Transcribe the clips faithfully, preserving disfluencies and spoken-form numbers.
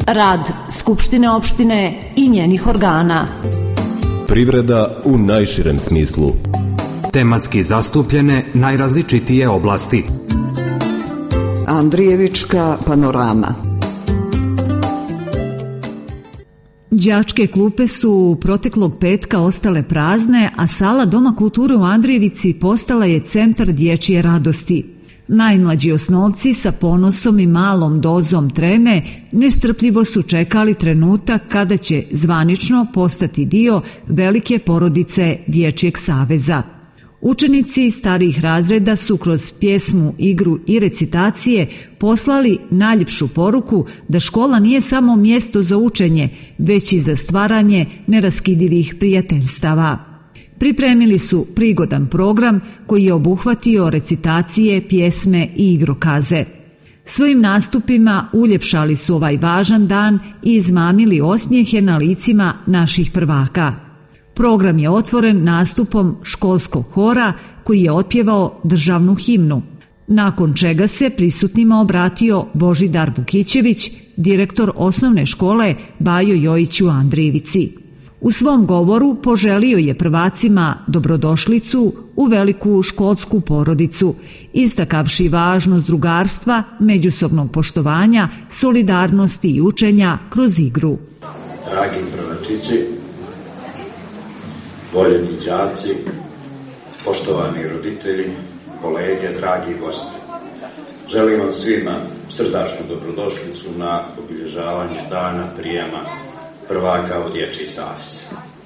Rad Skupštine opštine i njenih organa. Privreda u najširem smislu. Tematski zastupljene najrazličitije oblasti. Andrijevička panorama. Đačke klupe su proteklog petka ostale prazne, a sala Doma kulture u Andrijevici postala je centar dječje radosti. Najmlađi osnovci sa ponosom i malom dozom treme nestrpljivo su čekali trenutak kada će zvanično postati dio velike porodice Dječjeg saveza. Učenici starijih razreda su kroz pjesmu, igru i recitacije poslali najljepšu poruku da škola nije samo mjesto za učenje, već i za stvaranje neraskidivih prijateljstava. Pripremili su prigodan program koji je obuhvatio recitacije, pjesme i igrokaze. Svojim nastupima uljepšali su ovaj važan dan i izmamili osmijehe na licima naših prvaka. Program je otvoren nastupom školskog hora koji je otpjevao državnu himnu, nakon čega se prisutnima obratio Božidar Vukićević, direktor osnovne škole Bajo Jojić u Andrijevici. U svom govoru poželio je prvacima dobrodošlicu u veliku školsku porodicu, istakavši važnost drugarstva, međusobnog poštovanja, solidarnosti i učenja kroz igru. Dragi prvačići, voljeni đaci, poštovani roditelji, kolege, dragi gosti. Želim vam svima srdačnu dobrodošlicu na obilježavanje dana prijema prvaka u Dječji savez.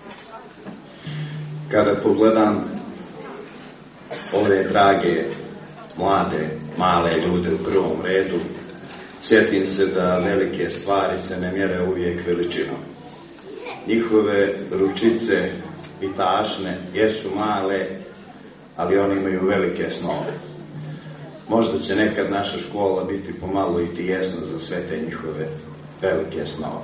Kada pogledam ove drage, mlade, male ljude u prvom redu, sjetim se da velike stvari se ne mjere uvijek veličinom. Njihove ručice i tašne jesu male, ali oni imaju velike snove. Možda će nekad naša škola biti pomalo i tijesna za sve te njihove velike snove.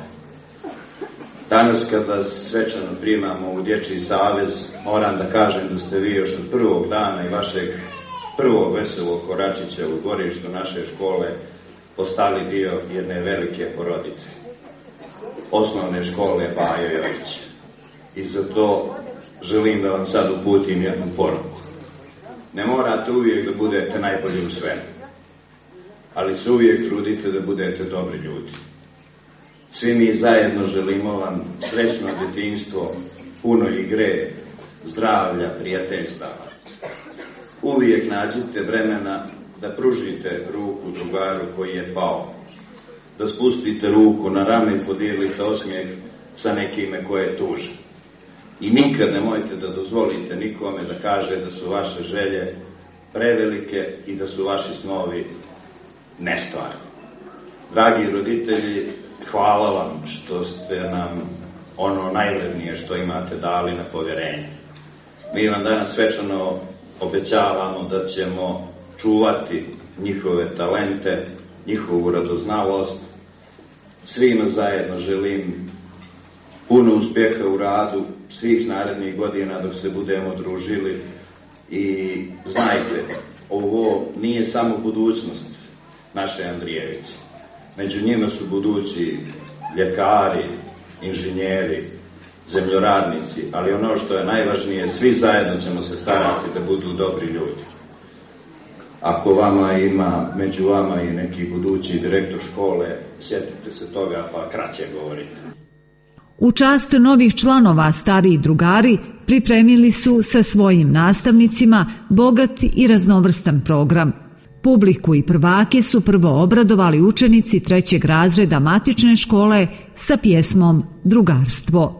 Danas kada svečano primamo u Dječji savez, moram da kažem da ste vi još od prvog dana i vašeg prvog veselog koračića u dvorištu naše škole postali dio jedne velike porodice, osnovne škole Bajo Jojić. I zato želim da vam sad uputim jednu poruku. Ne morate uvijek da budete najbolji u svemu, ali se uvijek trudite da budete dobri ljudi. Svi mi zajedno želimo vam srećno djetinjstvo, puno igre, zdravlja, prijateljstava. Uvijek nađite vremena da pružite ruku drugaru koji je pao, da spustite ruku na rame i podijelite osmijeh sa nekime koje je tužan. I nikad nemojte da dozvolite nikome da kaže da su vaše želje prevelike i da su vaši snovi nestvarni. Dragi roditelji, hvala vam što ste nam ono najvrednije što imate dali na povjerenje. Mi vam danas svečano obećavamo da ćemo čuvati njihove talente, njihovu radoznalost. Svima zajedno želim puno uspjeha u radu svih narednih godina dok se budemo družili i znajte, ovo nije samo budućnost naše Andrijevice. Među njima su budući ljekari, inženjeri, zemljoradnici, ali ono što je najvažnije, svi zajedno ćemo se starati da budu dobri ljudi. Ako vama ima, među vama i neki budući direktor škole, sjetite se toga pa kraće govorite. U čast novih članova stariji drugari pripremili su sa svojim nastavnicima bogat i raznovrstan program. Publiku i prvake su prvo obradovali učenici trećeg razreda matične škole sa pjesmom Drugarstvo.